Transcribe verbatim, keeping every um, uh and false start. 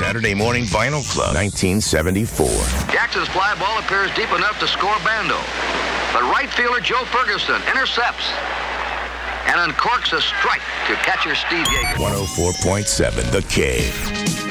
Saturday Morning Vinyl Club, nineteen seventy-four. Jackson's fly ball appears deep enough to score Bando. But right fielder Joe Ferguson intercepts and uncorks a strike to catcher Steve Yeager. one oh four point seven The Cave.